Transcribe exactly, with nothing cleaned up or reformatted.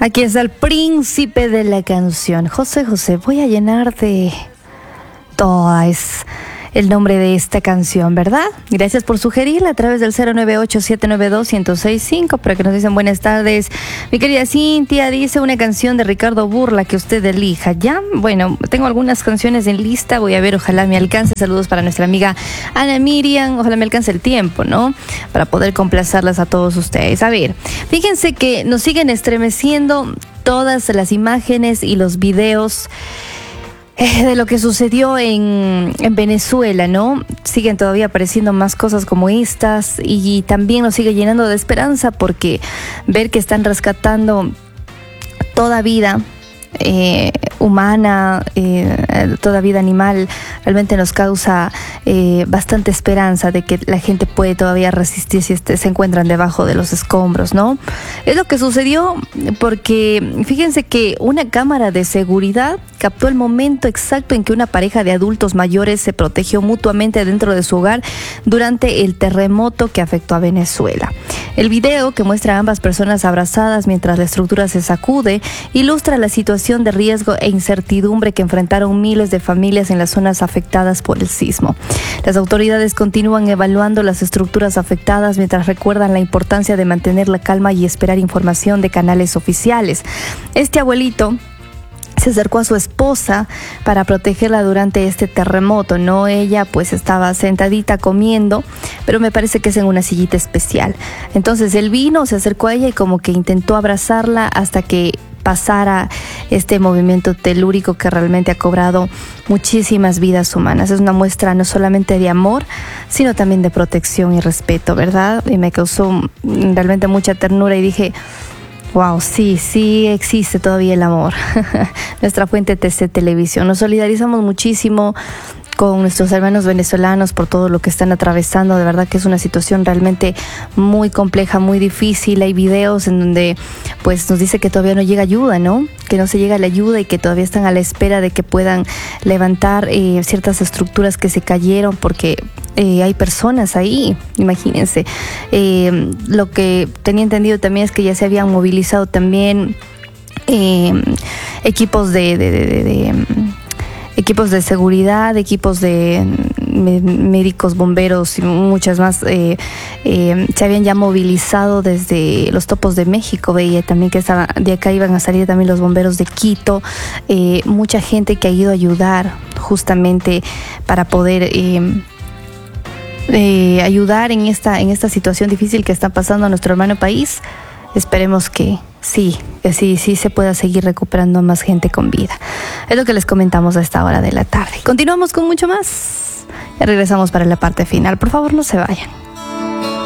Aquí está el príncipe de la canción, José José. Voy a llenar de toda es el nombre de esta canción, ¿verdad? Gracias por sugerirla a través del cero nueve ocho, siete nueve dos, uno cero seis cinco para que nos dicen buenas tardes. Mi querida Cintia dice una canción de Ricardo Burla que usted elija. Ya, bueno, tengo algunas canciones en lista, voy a ver, ojalá me alcance. Saludos para nuestra amiga Ana Miriam, ojalá me alcance el tiempo, ¿no? Para poder complacerlas a todos ustedes. A ver, fíjense que nos siguen estremeciendo todas las imágenes y los videos de lo que sucedió en, en Venezuela, ¿no? Siguen todavía apareciendo más cosas como estas y también nos sigue llenando de esperanza porque ver que están rescatando toda vida eh, humana, eh, toda vida animal, realmente nos causa eh, bastante esperanza de que la gente puede todavía resistir si este, se encuentran debajo de los escombros, ¿no? Es lo que sucedió porque fíjense que una cámara de seguridad captó el momento exacto en que una pareja de adultos mayores se protegió mutuamente dentro de su hogar durante el terremoto que afectó a Venezuela. El video, que muestra a ambas personas abrazadas mientras la estructura se sacude, ilustra la situación de riesgo e incertidumbre que enfrentaron miles de familias en las zonas afectadas por el sismo. Las autoridades continúan evaluando las estructuras afectadas mientras recuerdan la importancia de mantener la calma y esperar información de canales oficiales. Este abuelito se acercó a su esposa para protegerla durante este terremoto, ¿no? Ella pues estaba sentadita comiendo, pero me parece que es en una sillita especial. Entonces él vino, se acercó a ella y como que intentó abrazarla hasta que pasara este movimiento telúrico que realmente ha cobrado muchísimas vidas humanas. Es una muestra no solamente de amor, sino también de protección y respeto, ¿verdad? Y me causó realmente mucha ternura y dije, wow, sí, sí existe todavía el amor. Nuestra fuente T C Televisión. Nos solidarizamos muchísimo con nuestros hermanos venezolanos por todo lo que están atravesando. De verdad que es una situación realmente muy compleja, muy difícil. Hay videos en donde pues nos dice que todavía no llega ayuda, ¿no? Que no se llega la ayuda y que todavía están a la espera de que puedan levantar eh, ciertas estructuras que se cayeron porque eh, hay personas ahí, imagínense. Eh, lo que tenía entendido también es que ya se habían movilizado también eh, equipos de... de, de, de, de equipos de seguridad, equipos de médicos, bomberos y muchas más, eh, eh, se habían ya movilizado desde los Topos de México. Veía también que estaba, de acá iban a salir también los bomberos de Quito, eh, mucha gente que ha ido a ayudar justamente para poder eh, eh, ayudar en esta, en esta situación difícil que está pasando a nuestro hermano país. Esperemos que sí, que sí, sí se pueda seguir recuperando a más gente con vida. Es lo que les comentamos a esta hora de la tarde. Continuamos con mucho más. Ya regresamos para la parte final. Por favor, no se vayan.